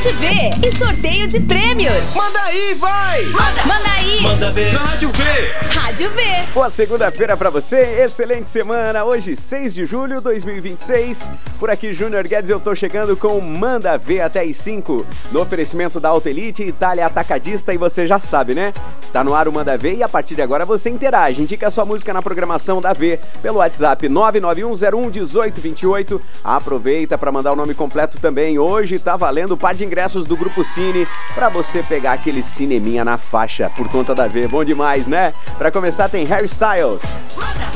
Gente Vê e sorteio de prêmios. Manda aí, vai! Manda aí! Manda ver na Rádio V! Rádio V! Boa segunda-feira pra você, excelente semana. Hoje, 6 de julho de 2026. Por aqui, Júnior Guedes, eu tô chegando com Manda Ver até as 5. No oferecimento da Auto Elite, Itália Atacadista, e você já sabe, né? Tá no ar o Manda Ver e a partir de agora você interage. Indica a sua música na programação da V pelo WhatsApp 991011828. Aproveita pra mandar o nome completo também. Hoje tá valendo o par de ingressos do Grupo Cine pra você pegar aquele cineminha na faixa por conta da V. Bom demais, né? Pra começar tem Harry Styles.